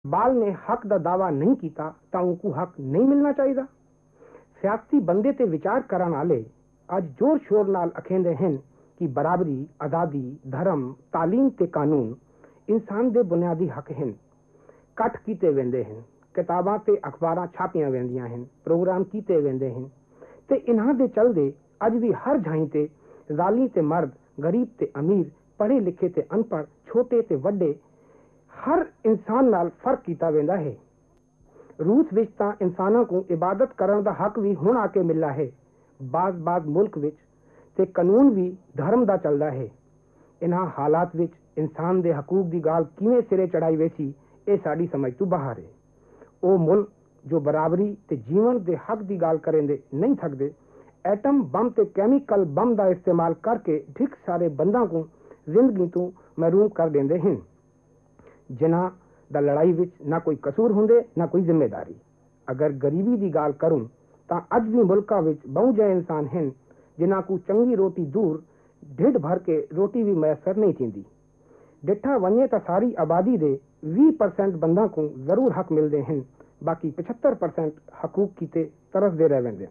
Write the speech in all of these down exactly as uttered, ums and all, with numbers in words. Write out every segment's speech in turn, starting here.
बाल ने हक का दावा नहीं किया तो उनको हक नहीं मिलना चाहिए। सियासी बंदे ते विचार करने वाले आज जोर शोर नाल अखेंदे हैं कि बराबरी, आज़ादी, धर्म, तालीम ते कानून इंसान दे बुनियादी हक हैं। कट कीते वेंदे हैं, किताबां ते अखबारां छापियां वेंदियां हैं, प्रोग्राम कीते वेंदे हैं ते इन्हां दे चलदे अज भी हर झाई ते जाली ते मर्द, गरीब ते अमीर, पढ़े लिखे ते अनपढ़, छोटे ते वड्डे हर इंसान नाल फर्क कीता वेंदा है। रूस विच तां इंसानां को इबादत करन दा हक भी हुण आके मिला है। बाज बाज मुल्क विच ते कानून भी धर्म दा चलदा है। इन्हां हालात विच इंसान दे हकूक दी गाल किवें सिरे चढ़ाई वेसी ये साडी समझ तो बाहर है। ओ मुल्क जो बराबरी ते जीवन दे हक दी गाल करेंदे नहीं थकदे, एटम बम ते कैमिकल बम दा इस्तेमाल करके ढिक सारे बंदा को जिंदगी तो महरूम कर देंदे हैं, जिन्हां दा लड़ाई विच ना कोई कसूर हुंदे ना कोई जिम्मेदारी। अगर गरीबी दी गाल करूं तां अज भी मुल्कां विच बहु जे इंसान हैं जिन्हां को चंगी रोटी दूर ढिड भर के रोटी भी मैसर नहीं थींदी। डिठा वने तां सारी आबादी दे बीस परसेंट बंदा को जरूर हक मिलते हैं, बाकी पचहत्तर परसेंट हकूक कीते तरसदे रह वेंदे।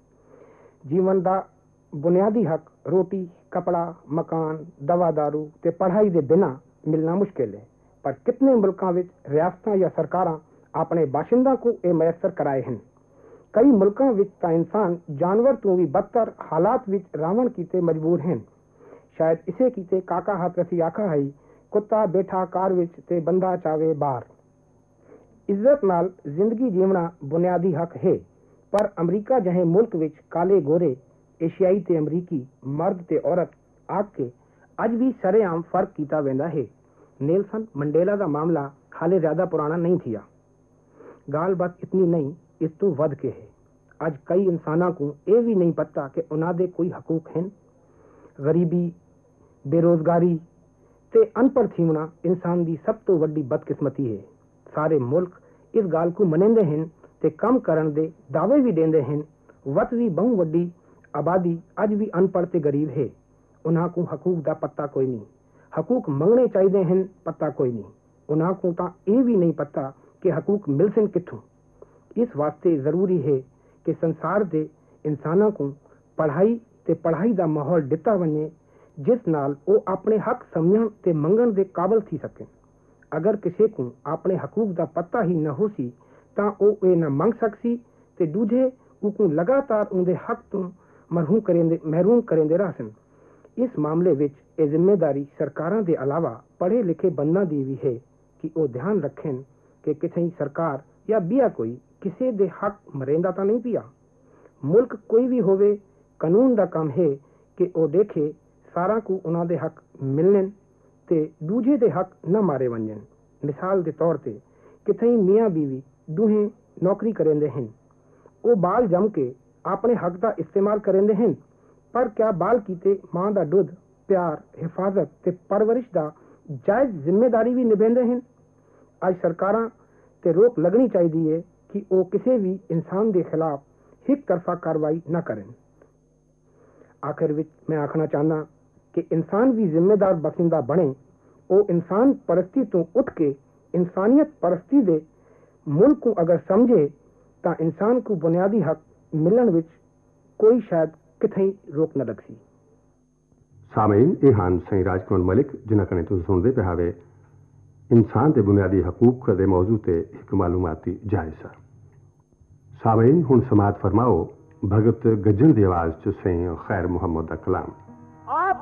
जीवन दा बुनियादी हक रोटी, कपड़ा, मकान, दवा दारू ते पढ़ाई दे बिना मिलना मुश्किल है, पर कितने मुल्कों विच रियासतां या सरकारां अपने बाशिंदा को ये मैसर कराए हैं। कई मुल्कों विच तां इंसान जानवर तो भी बदतर हालात विच रावण कीते मजबूर हैं। शायद इसे कीते काका हाथ रसी आखा है, कुत्ता बैठा कार विच ते बंदा चावे बार। इज्जत नाल जिंदगी जीवना बुनियादी हक है, पर अमरीका जहे मुल्क विच काले गोरे, एशियाई ते अमरीकी, मर्द ते औरत आके अज भी सरेआम फर्क कीता वेंदा है। नेल्सन मंडेला का मामला हाले ज्यादा पुराना नहीं थिया। गाल बात इतनी नहीं, इस तो वध के है। आज कई इंसानों को ये भी नहीं पता कि उन्हां दे कोई हकूक हैं। गरीबी, बेरोजगारी ते अनपढ़ थीवना इंसान की सब तो वड्डी बदकिस्मती है। सारे मुल्क इस गाल को मनेंदे हैं ते कम करन दे दावे भी देंदे हैं। वत भी बहु वड्डी आबादी अज भी अनपढ़ ते गरीब है। उन्हां को हकूक का पता कोई नहीं। हकूक मंगने चाहिए हैं, पता कोई नहीं। उन्हां को तां ये भी नहीं पता कि हकूक मिलसन किथों। इस वास्ते जरूरी है कि संसार दे इंसानों को पढ़ाई ते पढ़ाई का माहौल दिता वने जिस नाल वो अपने हक समझण ते मंगण दे काबिल थी सकें। अगर किसी को अपने हकूक का पता ही न हो सी तां वो ये न मंग सकसी ते दूजे उनको लगातार उनके हक तो महरूम करेंदे महरूम करेंदे रहसन। इस मामले विच ये जिम्मेदारी सरकारों के अलावा पढ़े लिखे बंदा दी भी है कि वो ध्यान रखें कि किसी सरकार या बिया कोई किसी दे हक मरेंदा तो नहीं पिया। मुल्क कोई भी होवे, कानून का काम है कि वो देखे सारा को उन्हां दे हक मिलने ते दूजे दे हक न मारे वंजन। मिसाल के तौर पर कितई मियाँ बीवी दूहें नौकरी करेंदे हैं, वो बाल जम के अपने हक का इस्तेमाल करेंदे हैं, पर क्या बाल कीते मां का दुध, प्यार, हिफाजत ते परवरिश का जायज जिम्मेदारी भी निभेंदे हैं। आज सरकारां ते रोक लगनी चाहिए कि वो किसी भी इंसान के खिलाफ एक तरफा कार्रवाई न करें। आखिर विच मैं आखना चाहना कि इंसान भी जिम्मेदार बसिंदा बने। वो इंसान परस्ती तो उठ के इंसानियत परस्ती दे मुल्क को अगर समझे तो इंसान को बुनियादी हक मिलन विच कोई शायद किथई रोक न रखसी। सामीन ये हान सही राजकुमार मलिक जिन्हें कने तुम सुनते पे हावे इंसान के बुनियादी हकूक के मौजू ते एक मालूमाती जायजा। सामीन हुण समात फरमाओ भगत गज्जन की आवाज च सही खैर मुहम्मद का कलाम।